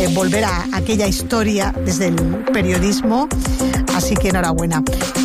volver a aquella historia desde el periodismo, así que enhorabuena.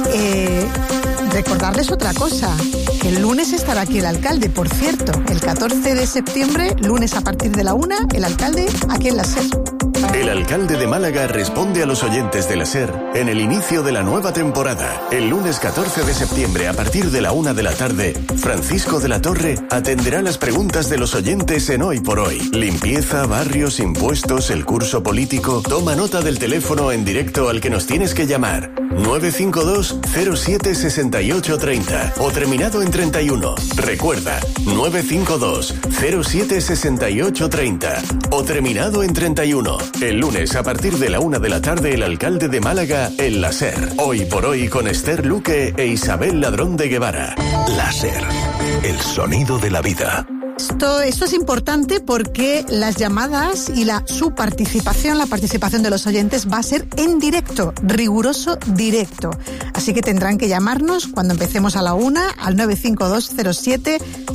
Recordarles otra cosa, que el lunes estará aquí el alcalde, por cierto, el 14 de septiembre, lunes a partir de la 1, el alcalde aquí en la SER. El alcalde de Málaga responde a los oyentes de la SER en el inicio de la nueva temporada. El lunes 14 de septiembre a partir de la 1 de la tarde, Francisco de la Torre atenderá las preguntas de los oyentes en Hoy por Hoy. Limpieza, barrios, impuestos, el curso político. Toma nota del teléfono en directo al que nos tienes que llamar. 952 07 68 30 o terminado en 31. Recuerda, 952 07 68 30 o terminado en 31. El lunes a partir de la 1 de la tarde, el alcalde de Málaga en la SER. Hoy por Hoy con Esther Luque e Isabel Ladrón de Guevara. La SER, el sonido de la vida. Esto es importante porque las llamadas y la participación de los oyentes va a ser en directo, riguroso directo. Así que tendrán que llamarnos cuando empecemos a la 1 al 952 07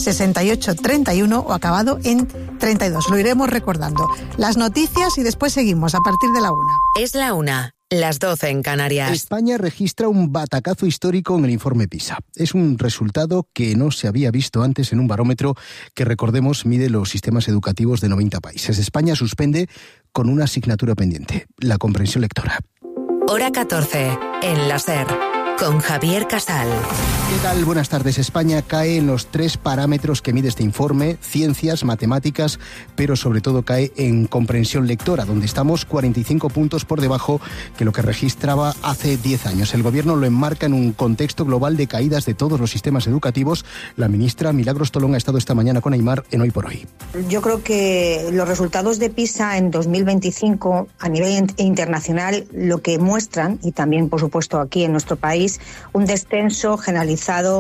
68 31 o acabado en 32. Lo iremos recordando. Las noticias y después seguimos a partir de la 1. Es la 1. Las 12 en Canarias. España registra un batacazo histórico en el informe PISA. Es un resultado que no se había visto antes en un barómetro que, recordemos, mide los sistemas educativos de 90 países. España suspende con una asignatura pendiente, la comprensión lectora. Hora 14, en la SER, con Javier Casal. ¿Qué tal? Buenas tardes. España cae en los 3 parámetros que mide este informe: ciencias, matemáticas, pero sobre todo cae en comprensión lectora, donde estamos 45 puntos por debajo que lo que registraba hace 10 años. El Gobierno lo enmarca en un contexto global de caídas de todos los sistemas educativos. La ministra Milagros Tolón ha estado esta mañana con Aimar en Hoy por Hoy. Yo creo que los resultados de PISA en 2025 a nivel internacional lo que muestran, y también por supuesto aquí en nuestro país, un descenso generalizado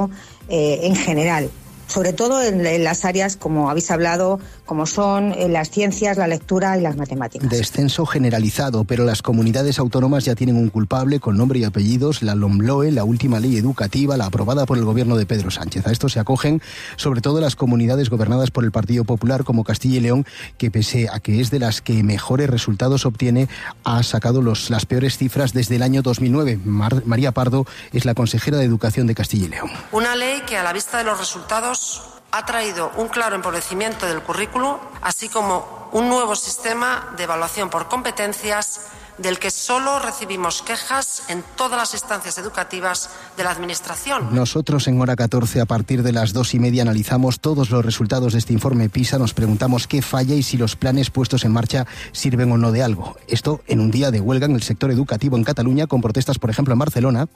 en general, sobre todo en las áreas, como habéis hablado, como son las ciencias, la lectura y las matemáticas. Descenso generalizado, pero las comunidades autónomas ya tienen un culpable con nombre y apellidos: la LOMLOE, la última ley educativa, la aprobada por el gobierno de Pedro Sánchez. A esto se acogen sobre todo las comunidades gobernadas por el Partido Popular, como Castilla y León, que pese a que es de las que mejores resultados obtiene, ha sacado las peores cifras desde el año 2009. María Pardo es la consejera de Educación de Castilla y León. Una ley que, a la vista de los resultados, ha traído un claro empobrecimiento del currículo, así como un nuevo sistema de evaluación por competencias, del que solo recibimos quejas en todas las instancias educativas de la Administración. Nosotros en Hora 14, a partir de las 2:30, analizamos todos los resultados de este informe PISA. Nos preguntamos qué falla y si los planes puestos en marcha sirven o no de algo. Esto en un día de huelga en el sector educativo en Cataluña, con protestas, por ejemplo, en Barcelona.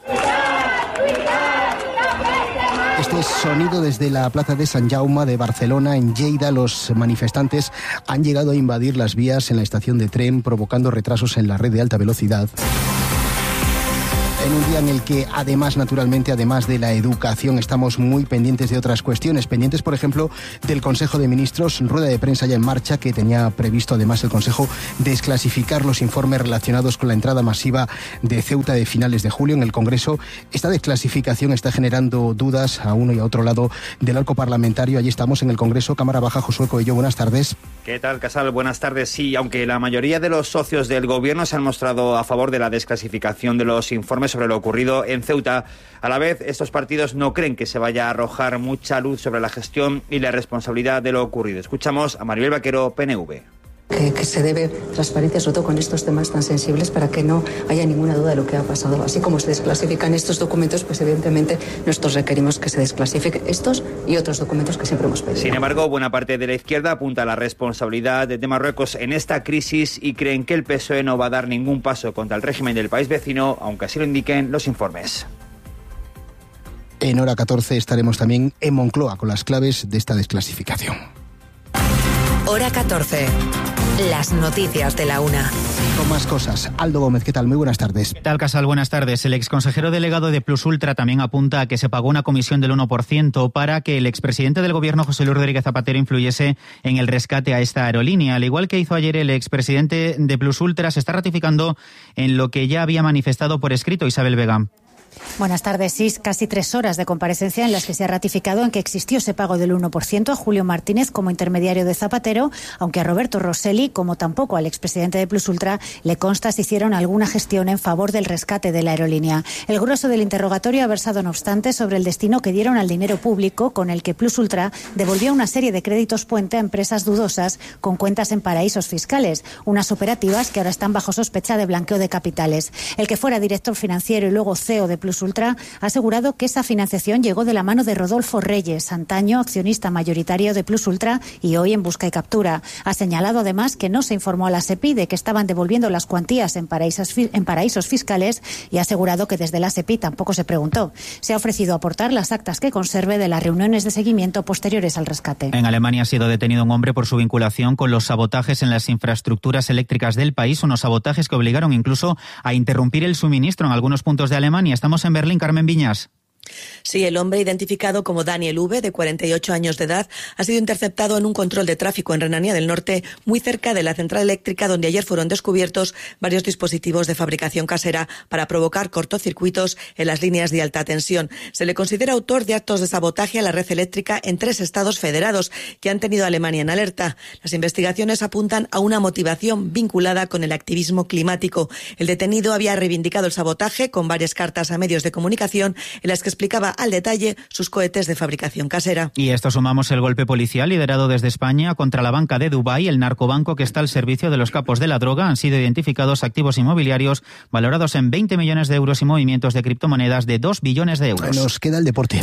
Este sonido desde la plaza de Sant Jaume de Barcelona. En Lleida, los manifestantes han llegado a invadir las vías en la estación de tren, provocando retrasos en la red de alta velocidad. En un día en el que, además de la educación, estamos muy pendientes de otras cuestiones. Pendientes, por ejemplo, del Consejo de Ministros, rueda de prensa ya en marcha, que tenía previsto además el Consejo desclasificar los informes relacionados con la entrada masiva de Ceuta de finales de julio en el Congreso. Esta desclasificación está generando dudas a uno y a otro lado del arco parlamentario. Allí estamos en el Congreso. Cámara Baja, Josué Coello, buenas tardes. ¿Qué tal, Casal? Buenas tardes. Sí, aunque la mayoría de los socios del Gobierno se han mostrado a favor de la desclasificación de los informes sobre lo ocurrido en Ceuta, a la vez estos partidos no creen que se vaya a arrojar mucha luz sobre la gestión y la responsabilidad de lo ocurrido. Escuchamos a Maribel Vaquero, PNV. Que se debe transparencia, sobre todo con estos temas tan sensibles, para que no haya ninguna duda de lo que ha pasado. Así como se desclasifican estos documentos, pues evidentemente nosotros requerimos que se desclasifiquen estos y otros documentos que siempre hemos pedido. Sin embargo, buena parte de la izquierda apunta a la responsabilidad de Marruecos en esta crisis y creen que el PSOE no va a dar ningún paso contra el régimen del país vecino, aunque así lo indiquen los informes. En Hora 14 estaremos también en Moncloa con las claves de esta desclasificación. Hora 14. Las noticias de la 1. Con más cosas. Aldo Gómez, ¿qué tal? Muy buenas tardes. ¿Qué tal, Casal? Buenas tardes. El exconsejero delegado de Plus Ultra también apunta a que se pagó una comisión del 1% para que el expresidente del Gobierno, José Luis Rodríguez Zapatero, influyese en el rescate a esta aerolínea. Al igual que hizo ayer el expresidente de Plus Ultra, se está ratificando en lo que ya había manifestado por escrito Isabel Vega. Buenas tardes. Sí, casi 3 horas de comparecencia en las que se ha ratificado en que existió ese pago del 1% a Julio Martínez como intermediario de Zapatero, aunque a Roberto Rosselli, como tampoco al expresidente de Plus Ultra, le consta si hicieron alguna gestión en favor del rescate de la aerolínea. El grueso del interrogatorio ha versado, no obstante, sobre el destino que dieron al dinero público con el que Plus Ultra devolvió una serie de créditos puente a empresas dudosas con cuentas en paraísos fiscales, unas operativas que ahora están bajo sospecha de blanqueo de capitales. El que fuera director financiero y luego CEO de Plus Ultra ha asegurado que esa financiación llegó de la mano de Rodolfo Reyes, antaño accionista mayoritario de Plus Ultra y hoy en busca y captura. Ha señalado además que no se informó a la SEPI de que estaban devolviendo las cuantías en paraísos fiscales y ha asegurado que desde la SEPI tampoco se preguntó. Se ha ofrecido aportar las actas que conserve de las reuniones de seguimiento posteriores al rescate. En Alemania ha sido detenido un hombre por su vinculación con los sabotajes en las infraestructuras eléctricas del país, unos sabotajes que obligaron incluso a interrumpir el suministro en algunos puntos de Alemania. Estamos en Berlín, Carmen Viñas. Sí, el hombre identificado como Daniel V, de 48 años de edad, ha sido interceptado en un control de tráfico en Renania del Norte, muy cerca de la central eléctrica donde ayer fueron descubiertos varios dispositivos de fabricación casera para provocar cortocircuitos en las líneas de alta tensión. Se le considera autor de actos de sabotaje a la red eléctrica en 3 estados federados que han tenido a Alemania en alerta. Las investigaciones apuntan a una motivación vinculada con el activismo climático. El detenido había reivindicado el sabotaje con varias cartas a medios de comunicación en las que explicaba al detalle sus cohetes de fabricación casera. Y esto sumamos el golpe policial liderado desde España contra la banca de Dubái, el narcobanco que está al servicio de los capos de la droga. Han sido identificados activos inmobiliarios valorados en 20 millones de euros y movimientos de criptomonedas de 2 billones de euros. Nos queda el deporte.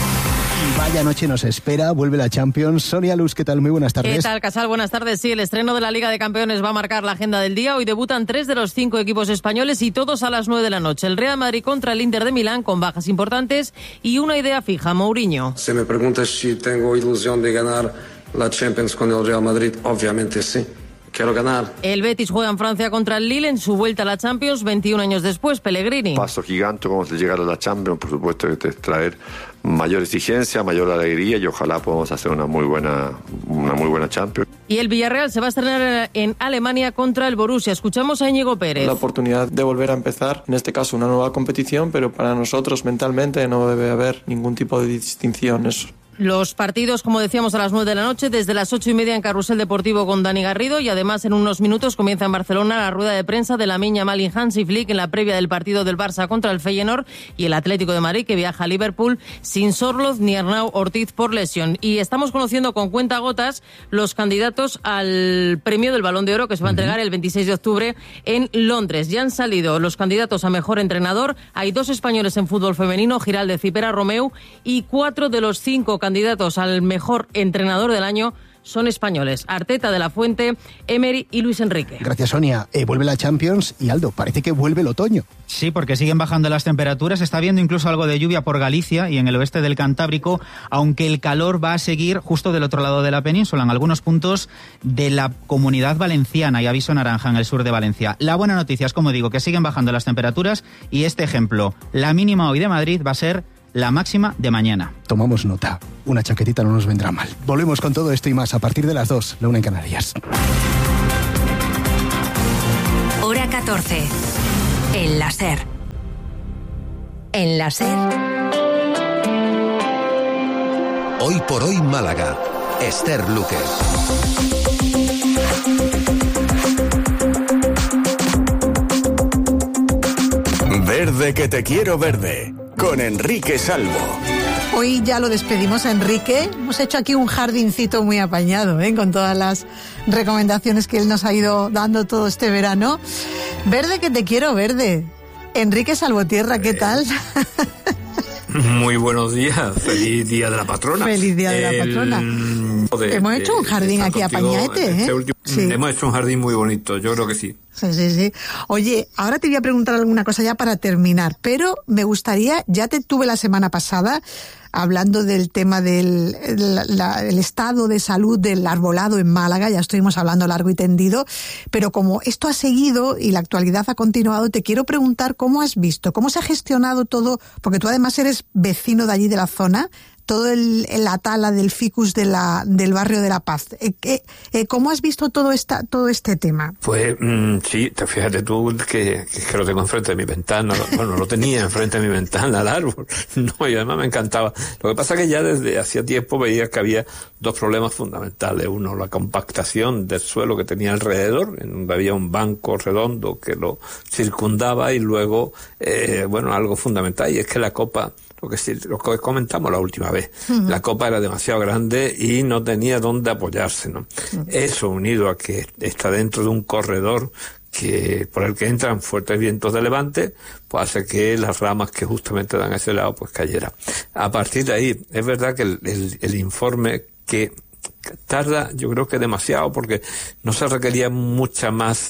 Vaya noche nos espera, vuelve la Champions. Sonia Luz, ¿qué tal? Muy buenas tardes. ¿Qué tal, Casal? Buenas tardes. Sí, el estreno de la Liga de Campeones va a marcar la agenda del día. Hoy debutan 3 de los 5 equipos españoles y todos a las 9 de la noche. El Real Madrid contra el Inter de Milán con bajas importantes y una idea fija, Mourinho. Si me preguntas si tengo ilusión de ganar la Champions con el Real Madrid, obviamente sí. Quiero ganar. El Betis juega en Francia contra el Lille en su vuelta a la Champions 21 años después. Pellegrini. Paso gigante como de llegar a la Champions, por supuesto que te traer mayor exigencia, mayor alegría y ojalá podamos hacer una muy buena Champions. Y el Villarreal se va a estrenar en Alemania contra el Borussia. Escuchamos a Íñigo Pérez. La oportunidad de volver a empezar, en este caso una nueva competición, pero para nosotros mentalmente no debe haber ningún tipo de distinción. Eso. Los partidos, como decíamos, a las 9 de la noche, desde las 8:30 en Carrusel Deportivo con Dani Garrido y además en unos minutos comienza en Barcelona la rueda de prensa de Lamine Yamal y Hansi Flick en la previa del partido del Barça contra el Feyenoord y el Atlético de Madrid que viaja a Liverpool sin Sorloth ni Arnau Ortiz por lesión. Y estamos conociendo con cuentagotas los candidatos al premio del Balón de Oro que se va a entregar el 26 de octubre en Londres. Ya han salido los candidatos a mejor entrenador. Hay 2 españoles en fútbol femenino, Giraldez y Pera Romeu, y 4 de los 5 candidatos al mejor entrenador del año son españoles. Arteta, De la Fuente, Emery y Luis Enrique. Gracias, Sonia. Vuelve la Champions y Aldo, parece que vuelve el otoño. Sí, porque siguen bajando las temperaturas. Está habiendo incluso algo de lluvia por Galicia y en el oeste del Cantábrico, aunque el calor va a seguir justo del otro lado de la península, en algunos puntos de la Comunidad Valenciana y aviso naranja en el sur de Valencia. La buena noticia es, como digo, que siguen bajando las temperaturas y este ejemplo, la mínima hoy de Madrid va a ser la máxima de mañana. Tomamos nota. Una chaquetita no nos vendrá mal. Volvemos con todo esto y más a partir de las 2, la 1 en Canarias. Hora 14. En la SER. En la SER. Hoy por hoy Málaga. Esther Luque. Verde que te quiero verde. Con Enrique Salvo. Hoy ya lo despedimos a Enrique. Hemos hecho aquí un jardincito muy apañado, con todas las recomendaciones que él nos ha ido dando todo este verano. Verde que te quiero verde. Enrique Salvotierra, ¿qué tal? Muy buenos días. Feliz Día de la Patrona. Feliz Día de la Patrona. Hemos hecho un jardín aquí apañadete, ¿eh? Sí. Hemos hecho un jardín muy bonito, yo creo que sí. Sí. Oye, ahora te voy a preguntar alguna cosa ya para terminar, pero me gustaría, ya te tuve la semana pasada hablando del tema del el estado de salud del arbolado en Málaga, ya estuvimos hablando largo y tendido, pero como esto ha seguido y la actualidad ha continuado, te quiero preguntar cómo has visto, cómo se ha gestionado todo, porque tú además eres vecino de allí de la zona, la tala del ficus del barrio de La Paz. ¿Cómo has visto todo este tema? Pues sí, fíjate tú que lo tengo enfrente de mi ventana. Bueno, lo tenía enfrente de mi ventana, el árbol. No, y además me encantaba. Lo que pasa es que ya desde hacía tiempo veía que había dos problemas fundamentales. Uno, la compactación del suelo que tenía alrededor, en donde había un banco redondo que lo circundaba, y luego, algo fundamental, y es que la copa, lo que comentamos la última vez, la copa era demasiado grande y no tenía dónde apoyarse, ¿no? Eso, unido a que está dentro de un corredor por el que entran fuertes vientos de levante, pues hace que las ramas que justamente dan a ese lado pues cayeran. A partir de ahí, es verdad que el informe, que tarda, yo creo que demasiado, porque no se requería mucha más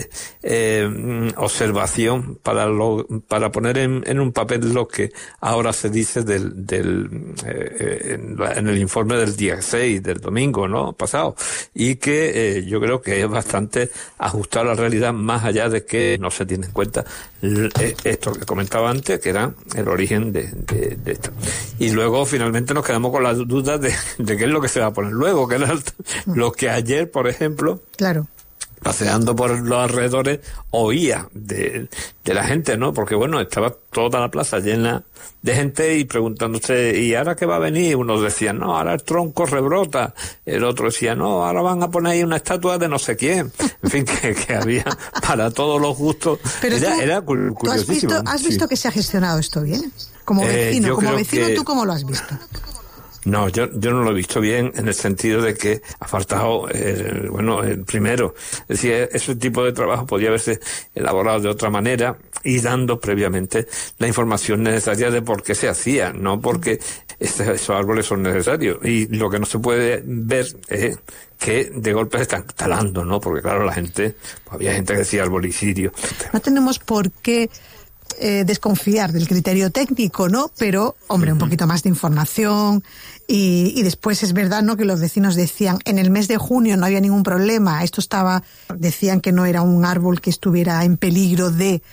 observación para poner en un papel lo que ahora se dice en el informe del día 6, del domingo, ¿no?, pasado, y que yo creo que es bastante ajustado a la realidad, más allá de que no se tiene en cuenta esto que comentaba antes, que era el origen de esto. Y luego finalmente nos quedamos con la duda de qué es lo que se va a poner luego, que era lo que ayer, por ejemplo, claro, paseando por los alrededores, oía de la gente, ¿no? Porque bueno, estaba toda la plaza llena de gente y preguntándose, ¿y ahora qué va a venir? Unos decían, no, ahora el tronco rebrota. El otro decía, no, ahora van a poner ahí una estatua de no sé quién. En fin, que había para todos los gustos. Pero era curiosísimo. ¿Has visto que se ha gestionado esto bien? Como vecino, ¿tú cómo lo has visto? No, yo no lo he visto bien, en el sentido de que ha faltado, el primero. Es decir, ese tipo de trabajo podía haberse elaborado de otra manera y dando previamente la información necesaria de por qué se hacía, no porque esos árboles son necesarios. Y lo que no se puede ver es que de golpe se están talando, ¿no? Porque claro, la gente, pues había gente que decía arbolicidio. No tenemos por qué desconfiar del criterio técnico, ¿no? Pero, hombre, un poquito más de información. Y después es verdad, ¿no?, que los vecinos decían, en el mes de junio no había ningún problema, decían que no era un árbol que estuviera en peligro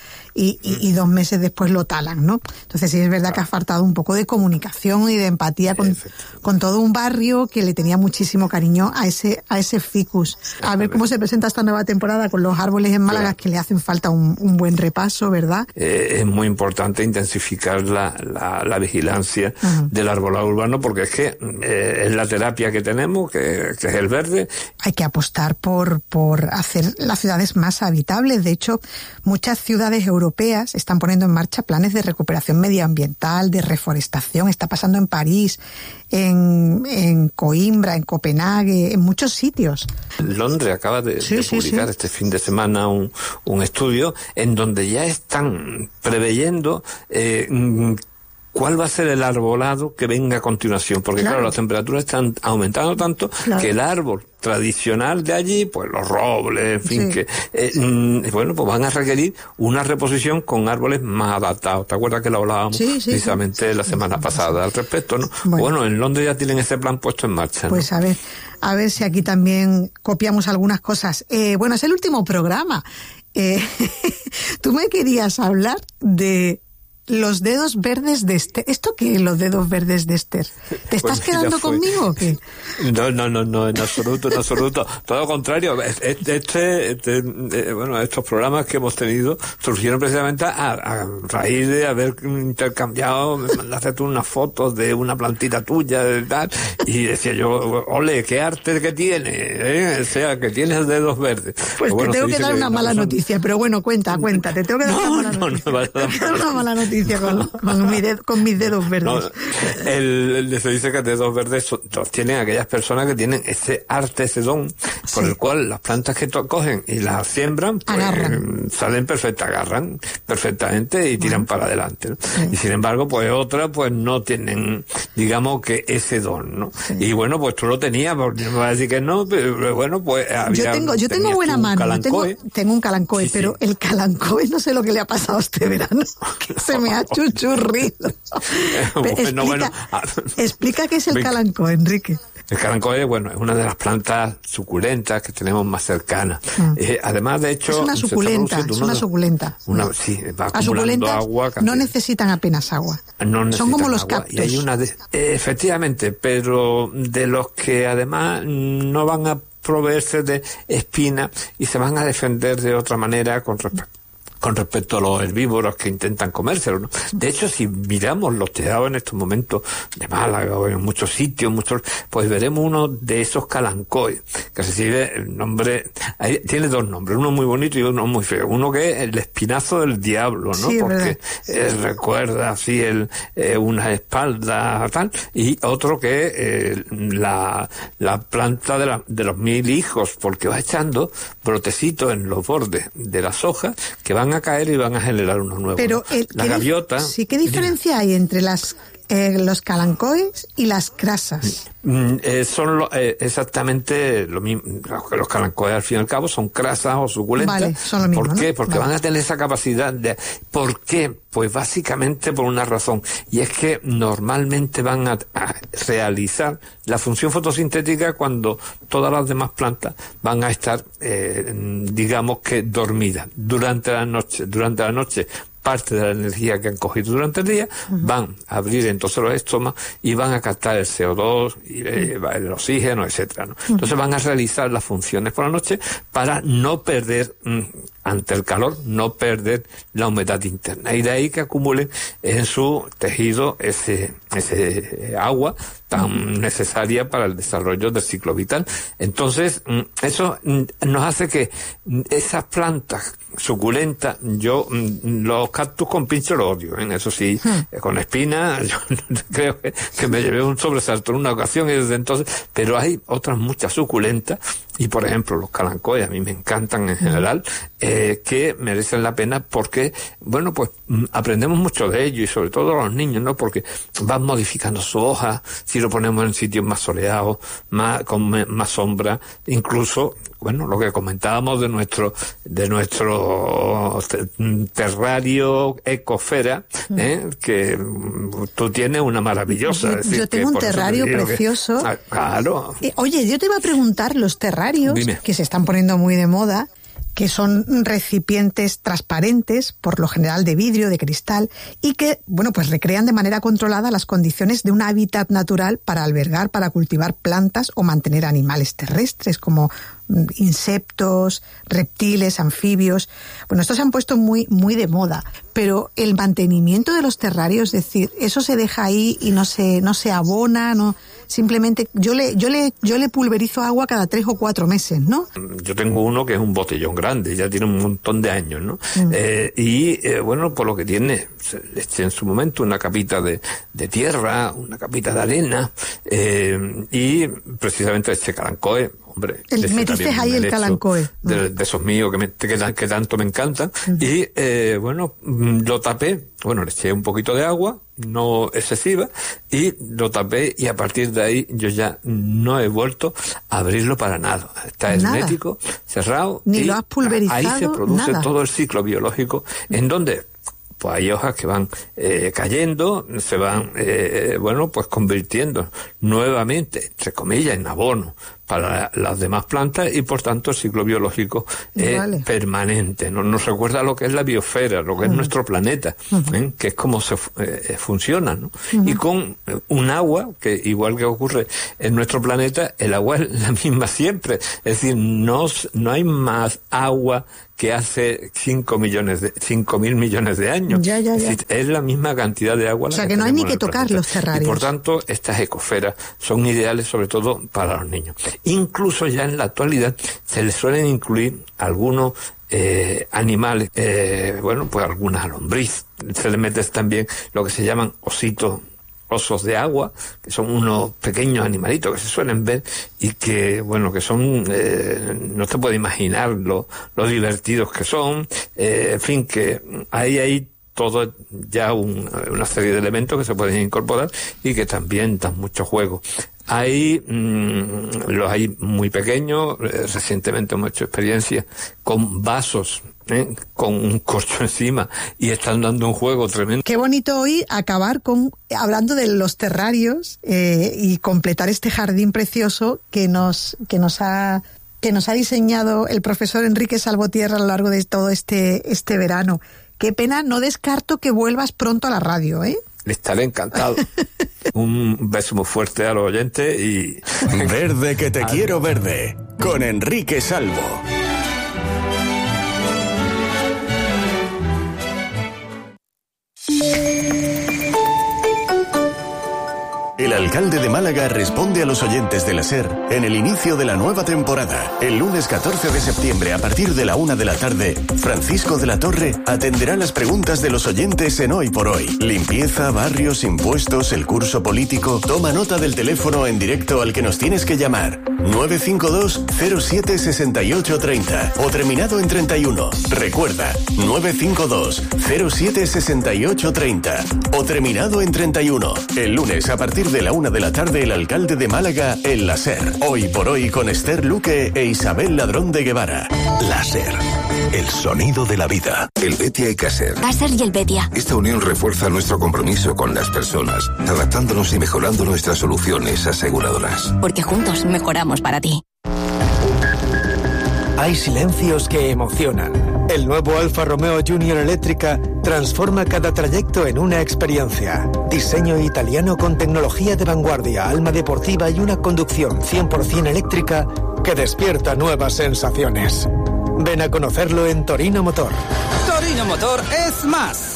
y 2 meses después lo talan, ¿no? Entonces sí es verdad que ha faltado un poco de comunicación y de empatía con todo un barrio que le tenía muchísimo cariño a ese ficus. A ver cómo se presenta esta nueva temporada con los árboles en Málaga, que le hacen falta un buen repaso, ¿verdad? Es muy importante intensificar la vigilancia del arbolado urbano, porque es que es la terapia que tenemos, que es el verde. Hay que apostar por hacer las ciudades más habitables. De hecho, muchas ciudades europeas están poniendo en marcha planes de recuperación medioambiental, de reforestación. Está pasando en París, en Coimbra, en Copenhague, en muchos sitios. Londres acaba de publicar este fin de semana un estudio en donde ya están preveyendo cuál va a ser el arbolado que venga a continuación, porque claro, las temperaturas están aumentando tanto que el árbol tradicional de allí, pues los robles, en fin, que pues van a requerir una reposición con árboles más adaptados. ¿Te acuerdas que lo hablábamos precisamente la semana pasada al respecto, no? Bueno, en Londres ya tienen ese plan puesto en marcha, ¿no? Pues a ver si aquí también copiamos algunas cosas. Bueno, es el último programa. Tú me querías hablar de los dedos verdes de Esther. ¿Esto qué es, los dedos verdes de Esther? ¿Te estás quedando conmigo o qué? No, en absoluto. Todo lo contrario. Estos programas que hemos tenido surgieron precisamente a raíz de haber intercambiado, me mandaste tú unas fotos de una plantita tuya, de tal, y decía yo, ole, qué arte que tiene, o sea, que tienes dedos verdes. Pues te tengo que dar una mala noticia, pero bueno, cuenta, te tengo que dar una mala noticia. Una mala noticia con mis dedos verdes. Se dice que dedos verdes tienen aquellas personas que tienen ese arte, ese don, por el cual las plantas que cogen y las siembran, pues salen perfectas, agarran perfectamente y tiran para adelante, ¿no? Y sin embargo, pues otras pues no tienen, digamos, que ese don, ¿no? Y bueno, pues tú lo tenías, porque me vas a decir que no, pero bueno, pues había... Yo tengo buena mano, tengo un calancoe, pero el calancoe no sé lo que le ha pasado este verano, que se me ha chuchurrido. Explica qué es el calancoe, Enrique. El calancoe, bueno, es una de las plantas suculentas que tenemos más cercanas. Además, de hecho... Es una suculenta. Sí, va acumulando agua. No necesitan apenas agua. Son como los cactus. Y hay efectivamente, pero de los que además no van a proveerse de espinas y se van a defender de otra manera con respecto a los herbívoros que intentan comérselo, ¿no? De hecho, si miramos los tejados en estos momentos de Málaga o en muchos sitios, pues veremos uno de esos calancoes, que recibe el nombre, tiene dos nombres, uno muy bonito y uno muy feo. Uno que es el espinazo del diablo, ¿no? Sí, porque recuerda así una espalda tal, y otro que la planta de los 1000 hijos, porque va echando brotecitos en los bordes de las hojas que van a caer y van a generar uno nuevo. Pero la gaviota... Sí, ¿qué diferencia hay entre los calancoes y las crasas? Son exactamente lo mismo. Los calancoes, al fin y al cabo, son crasas o suculentas. Vale, son lo mismo, ¿Por qué? ¿no? Porque van a tener esa capacidad de... ¿Por qué? Pues básicamente por una razón, y es que normalmente van a realizar la función fotosintética cuando todas las demás plantas van a estar, digamos que dormidas durante la noche. Durante la noche parte de la energía que han cogido durante el día, van a abrir entonces los estomas y van a captar el CO2, y, el oxígeno, etcétera, ¿no? Entonces van a realizar las funciones por la noche para no perder, ante el calor, no perder la humedad interna. Y de ahí que acumulen en su tejido ese agua tan necesaria para el desarrollo del ciclo vital. Entonces, eso nos hace que esas plantas suculentas, yo los cactus con pincho los odio, eso sí, con espinas, yo creo que me llevé un sobresalto en una ocasión y desde entonces, pero hay otras muchas suculentas, y por ejemplo los calancoes a mí me encantan en general, que merecen la pena porque, bueno, pues aprendemos mucho de ello, y sobre todo los niños, ¿no? Porque van modificando su hoja, si lo ponemos en sitios más soleados, con más sombra, incluso, bueno, lo que comentábamos de nuestro terrario ecofera, que tú tienes una maravillosa. Yo tengo un terrario precioso. Claro. Oye, yo te iba a preguntar, los terrarios que se están poniendo muy de moda, que son recipientes transparentes, por lo general de vidrio, de cristal, y que, bueno, pues recrean de manera controlada las condiciones de un hábitat natural para albergar, para cultivar plantas o mantener animales terrestres, como insectos, reptiles, anfibios. Bueno, estos se han puesto muy, muy de moda, pero el mantenimiento de los terrarios, es decir, eso se deja ahí y no se abona, no, simplemente yo le pulverizo agua cada 3 o 4 meses, ¿no? Yo tengo uno que es un botellón grande, ya tiene un montón de años, ¿no? Bueno, por lo que tiene, le eché en su momento una capita de tierra, una capita de arena, y precisamente este calancoe, hombre, metiste ahí el calancoe de esos míos que tanto me encantan, y lo tapé, le eché un poquito de agua, no excesiva, y lo tapé, y a partir de ahí yo ya no he vuelto a abrirlo para nada. Está hermético, cerrado, ni lo has pulverizado, ahí se produce nada. Todo el ciclo biológico, en donde pues hay hojas que van cayendo, se van pues convirtiendo nuevamente, entre comillas, en abono para las demás plantas, y por tanto el ciclo biológico es permanente. Nos recuerda lo que es la biosfera, lo que es nuestro planeta, que es como se funciona, ¿no? Y con un agua, que igual que ocurre en nuestro planeta, el agua es la misma siempre. Es decir, no hay más agua que hace 5.000 millones de años. Ya. Es decir, es la misma cantidad de agua. O sea, que no hay ni que tocar los terrarios. Y por tanto, estas ecosferas son ideales sobre todo para los niños. Incluso ya en la actualidad se les suelen incluir algunos animales, pues algunas lombriz. Se les mete también lo que se llaman osos de agua, que son unos pequeños animalitos que se suelen ver y que, que son, no te puedes imaginar lo divertidos que son, en fin, que hay todo ya una serie de elementos que se pueden incorporar y que también dan mucho juego. Los hay muy pequeños, recientemente hemos hecho experiencias con vasos con un corcho encima, y están dando un juego tremendo. Qué bonito hoy acabar hablando de los terrarios y completar este jardín precioso que nos ha diseñado el profesor Enrique Salvotierra a lo largo de todo este verano. Qué pena, no descarto que vuelvas pronto a la radio, ¿eh? Estaré encantado. Un beso muy fuerte a los oyentes y... Verde que te quiero verde, con Enrique Salvo. El alcalde de Málaga responde a los oyentes de la SER en el inicio de la nueva temporada. El lunes 14 de septiembre, a partir de la 1 de la tarde, Francisco de la Torre atenderá las preguntas de los oyentes en Hoy por Hoy. Limpieza, barrios, impuestos, el curso político. Toma nota del teléfono en directo al que nos tienes que llamar. 952 07 68 30 o terminado en 31. Recuerda, 952 07 68 30 o terminado en 31. El lunes, a partir de la 1 de la tarde, el alcalde de Málaga en la SER. Hoy por Hoy con Esther Luque e Isabel Ladrón de Guevara. La SER, el sonido de la vida. El Betia y Caser. Caser y el Betia. Esta unión refuerza nuestro compromiso con las personas, adaptándonos y mejorando nuestras soluciones aseguradoras. Porque juntos mejoramos para ti. Hay silencios que emocionan. El nuevo Alfa Romeo Junior Eléctrica transforma cada trayecto en una experiencia. Diseño italiano con tecnología de vanguardia, alma deportiva y una conducción 100% eléctrica que despierta nuevas sensaciones. Ven a conocerlo en Torino Motor. Torino Motor es más.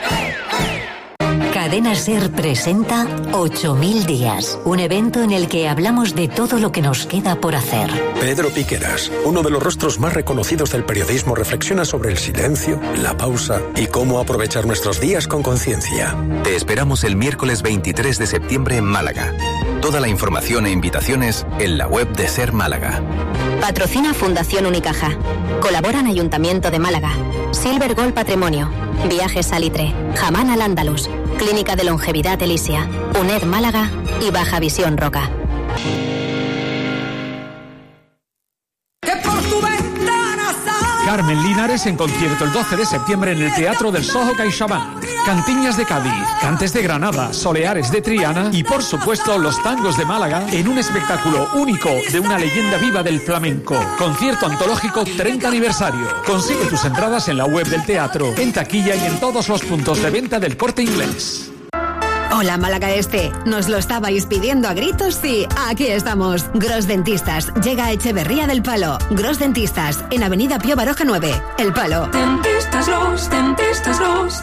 Cadena SER presenta 8000 días, un evento en el que hablamos de todo lo que nos queda por hacer. Pedro Piqueras, uno de los rostros más reconocidos del periodismo, reflexiona sobre el silencio, la pausa y cómo aprovechar nuestros días con conciencia. Te esperamos el miércoles 23 de septiembre en Málaga. Toda la información e invitaciones en la web de SER Málaga. Patrocina Fundación Unicaja. Colaboran Ayuntamiento de Málaga, Silver Gold Patrimonio, Viajes Salitre, Jamán Al Andalus, Clínica de Longevidad Elisia, UNED Málaga y Baja Visión Roca. Carmen Linares en concierto el 12 de septiembre en el Teatro del Soho CaixaBank. Cantiñas de Cádiz, Cantes de Granada, Soleares de Triana y por supuesto los tangos de Málaga en un espectáculo único de una leyenda viva del flamenco. Concierto antológico 30 aniversario. Consigue tus entradas en la web del teatro, en taquilla y en todos los puntos de venta del Corte Inglés. Hola Málaga Este, nos lo estabais pidiendo a gritos y aquí estamos. Gros Dentistas llega a Echeverría del Palo. Gros Dentistas en Avenida Pío Baroja 9, El Palo. Dentistas Gros.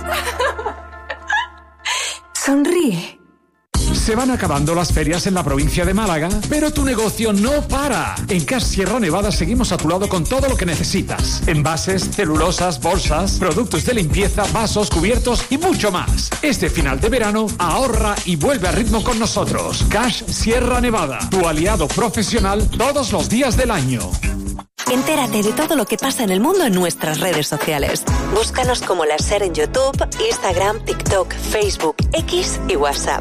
Sonríe. Se van acabando las ferias en la provincia de Málaga, pero tu negocio no para. En Cash Sierra Nevada seguimos a tu lado con todo lo que necesitas. Envases, celulosas, bolsas, productos de limpieza, vasos, cubiertos y mucho más. Este final de verano, ahorra y vuelve a ritmo con nosotros. Cash Sierra Nevada, tu aliado profesional todos los días del año. Entérate de todo lo que pasa en el mundo en nuestras redes sociales. Búscanos como La SER en YouTube, Instagram, TikTok, Facebook, X y WhatsApp.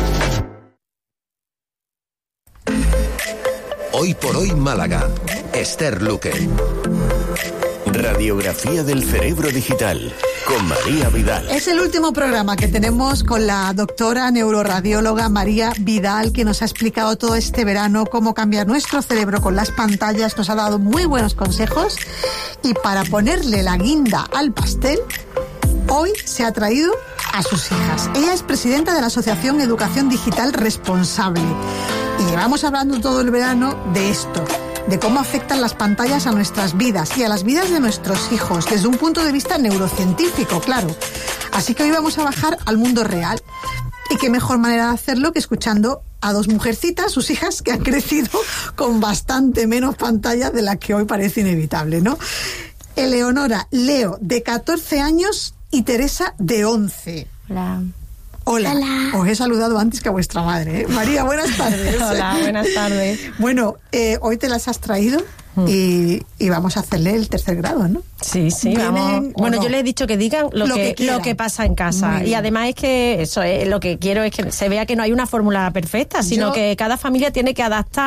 Hoy por Hoy Málaga. Esther Luque. Radiografía del cerebro digital con María Vidal. Es el último programa que tenemos con la doctora neuroradióloga María Vidal, que nos ha explicado todo este verano cómo cambiar nuestro cerebro con las pantallas. Nos ha dado muy buenos consejos y para ponerle la guinda al pastel, hoy se ha traído a sus hijas. Ella es presidenta de la Asociación Educación Digital Responsable y llevamos hablando todo el verano de esto, de cómo afectan las pantallas a nuestras vidas y a las vidas de nuestros hijos, desde un punto de vista neurocientífico, claro. Así que hoy vamos a bajar al mundo real. Y qué mejor manera de hacerlo que escuchando a dos mujercitas, sus hijas, que han crecido con bastante menos pantallas de las que hoy parece inevitable, ¿no? Eleonora Leo, de 14 años, y Teresa, de 11. Hola. Hola. Os he saludado antes que a vuestra madre, ¿eh? María, buenas tardes. Hola, buenas tardes. Bueno, hoy te las has traído y vamos a hacerle el tercer grado, ¿no? Sí, vamos. Bueno, no, yo les he dicho que digan lo que pasa en casa. Y además es que eso es lo que quiero, es que se vea que no hay una fórmula perfecta, sino que cada familia tiene que adaptar